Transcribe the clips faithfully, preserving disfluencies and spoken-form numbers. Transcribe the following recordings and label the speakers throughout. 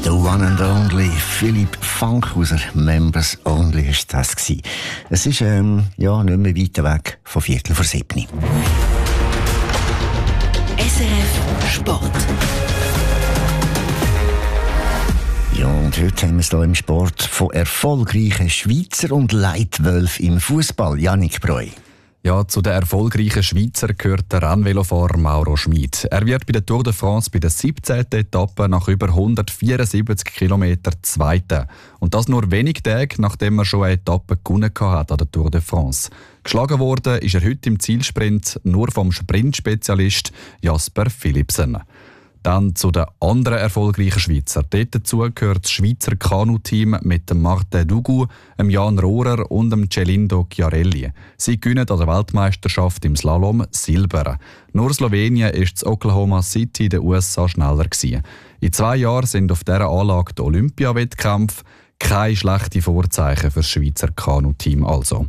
Speaker 1: The one and only Philipp Fankhauser, Members Only ist das gewesen. Es ist ähm, ja, nicht mehr weit weg von Viertel vor sieben.
Speaker 2: S R F Sport.
Speaker 1: Ja, und heute haben wir es hier im Sport von erfolgreichen Schweizer und Leitwölfen im Fußball. Yannick Breu.
Speaker 3: Ja, zu den erfolgreichen Schweizer gehört der Rennvelofahrer Mauro Schmid. Er wird bei der Tour de France bei der siebzehnten Etappe nach über hundertvierundsiebzig Kilometern Zweiter. Und das nur wenige Tage, nachdem er schon eine Etappe gewonnen hat an der Tour de France. Geschlagen worden ist er heute im Zielsprint nur vom Sprintspezialist Jasper Philipsen. Dann zu den anderen erfolgreichen Schweizer. Dort dazu gehört das Schweizer Kanu-Team mit dem Martin Dugu, dem Jan Rohrer und dem Celindo Chiarelli. Sie gewinnen an der Weltmeisterschaft im Slalom Silber. Nur Slowenien ist in Oklahoma City in den U S A schneller gewesen. In zwei Jahren sind auf dieser Anlage die Olympiawettkämpfe. Keine schlechten Vorzeichen für das Schweizer Kanu-Team also.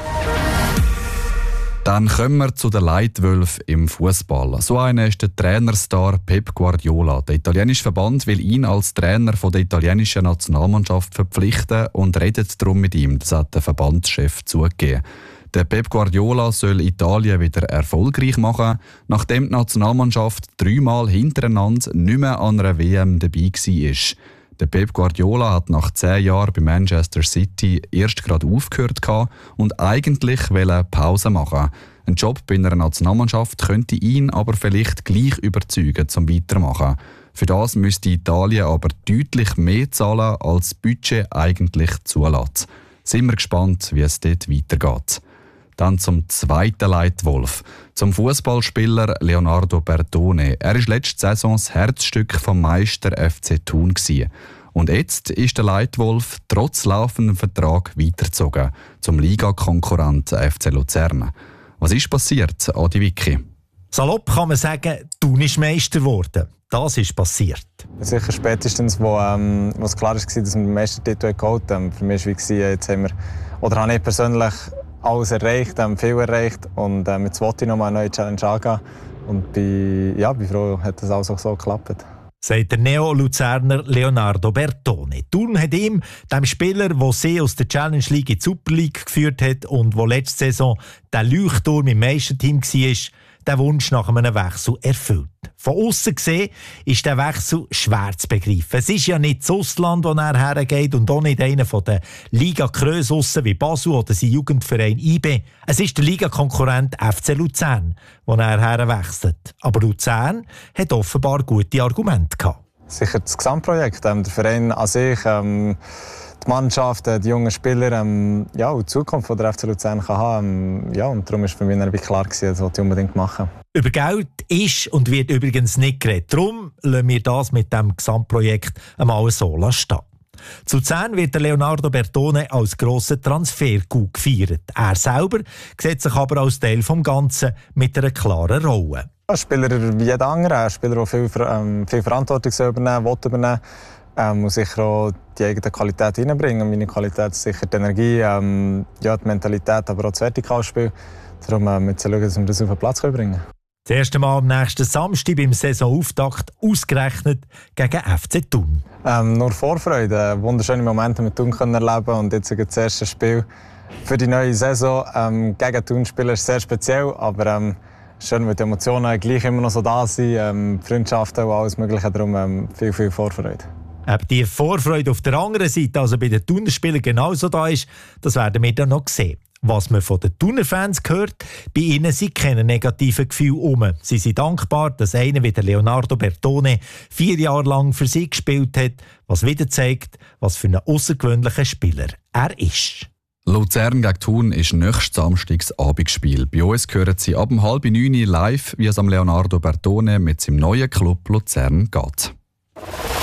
Speaker 3: Dann kommen wir zu den Leitwölfen im Fußball. So einer ist der Trainerstar Pep Guardiola. Der italienische Verband will ihn als Trainer der italienischen Nationalmannschaft verpflichten und redet darum mit ihm. Das hat der Verbandschef zugegeben. Der Pep Guardiola soll Italien wieder erfolgreich machen, nachdem die Nationalmannschaft dreimal hintereinander nicht mehr an einer W M dabei war. Der Pep Guardiola hat nach zehn Jahren bei Manchester City erst gerade aufgehört und eigentlich wollte Pause machen. Ein Job bei einer Nationalmannschaft könnte ihn aber vielleicht gleich überzeugen, zum Weitermachen. Für das müsste Italien aber deutlich mehr zahlen, als das Budget eigentlich zulässt. Sind wir gespannt, wie es dort weitergeht. Dann zum zweiten Leitwolf, zum Fußballspieler Leonardo Bertone. Er war letzte Saison das Herzstück vom Meister F C Thun gewesen. Und jetzt ist der Leitwolf trotz laufendem Vertrag weitergezogen zum Ligakonkurrenten F C Luzern. Was ist passiert, Adi Vicky?
Speaker 4: Salopp kann man sagen, Thun ist Meister geworden. Das ist passiert.
Speaker 5: Sicher spätestens, wo, ähm, wo es klar war, dass wir den Meistertitel geholt haben. Für mich war es, jetzt haben wir, oder habe ich persönlich alles erreicht, ähm, viel erreicht und ähm, jetzt wollte ich noch mal eine neue Challenge angehen und bin, ja, bin froh, dass das alles auch so geklappt.
Speaker 4: Sagt der Neo-Luzerner Leonardo Bertone. Thun hat ihm, dem Spieler, der sie aus der Challenge League in die Super League geführt hat und der letzte Saison der Leuchtturm im Meisterteam war, den Wunsch nach einem Wechsel erfüllt. Von aussen gesehen ist der Wechsel schwer zu begreifen. Es ist ja nicht das Ausland, wo er hergeht und auch nicht einer der Liga-Krösussen wie Basel oder sein Jugendverein I B. Es ist der Ligakonkurrent F C Luzern, wo er herwechselt. Aber Luzern hat offenbar gute Argumente gehabt.
Speaker 5: Sicher das Gesamtprojekt, ähm, der Verein an sich, ähm, die Mannschaft, die jungen Spieler, ähm, ja, und die Zukunft von der F C Luzern kann haben. Ähm, ja, und darum war für mich dann klar, das wollte ich unbedingt machen.
Speaker 4: Über Geld ist und wird übrigens nicht geredet. Darum lassen wir das mit dem Gesamtprojekt einmal so stehen. Zu Luzern wird der Leonardo Bertone als grosser Transfer-Coup gefeiert. Er selber sieht sich aber als Teil des Ganzen mit einer klaren Rolle.
Speaker 5: Ein Spieler wie jeder andere, ein Spieler, der viel, ähm, viel Verantwortung übernehmen will, übernehmen ähm, muss sicher auch die eigene Qualität reinbringen. Meine Qualität ist sicher die Energie, ähm, ja, die Mentalität, aber auch das Vertikalspiel. Darum äh, müssen wir schauen, dass wir das auf den Platz bringen können.
Speaker 4: Das erste Mal am nächsten Samstag beim Saisonauftakt ausgerechnet gegen F C Thun.
Speaker 5: Ähm, nur Vorfreude, wunderschöne Momente mit Thun können erleben und jetzt das erste Spiel für die neue Saison ähm, gegen Thun spielen ist sehr speziell, aber ähm, schön, weil die Emotionen gleich immer noch so da sind, ähm, Freundschaften und alles Mögliche, darum ähm, viel, viel Vorfreude.
Speaker 4: Ob die Vorfreude auf der anderen Seite, also bei den Thuner Spielern, genauso da ist, das werden wir dann noch sehen. Was man von den Thuner Fans hört, bei ihnen sind keine negativen Gefühle um. Sie sind dankbar, dass einer wie der Leonardo Bertone vier Jahre lang für sie gespielt hat, was wieder zeigt, was für ein außergewöhnlicher Spieler er ist.
Speaker 3: Luzern gegen Thun ist nächstes Samstags Abendspiel. Bei uns hören Sie ab um halb neun live, wie es am Leonardo Bertone mit seinem neuen Club Luzern geht.